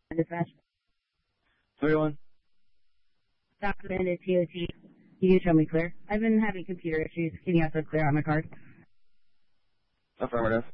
Dispatch. 31. Dr. Bandit TOT. You can show me clear. I've been having computer issues. Can you also clear on my card? Affirmative.